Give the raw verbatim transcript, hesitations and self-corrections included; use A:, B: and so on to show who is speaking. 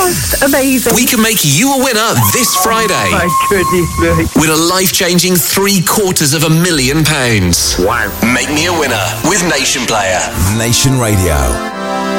A: just amazing.
B: We can make you a winner this Friday.
A: My goodness me.
B: With a life-changing three quarters of a million pounds.
A: Wow.
B: Make me a winner with Nation Player.
C: Nation Radio.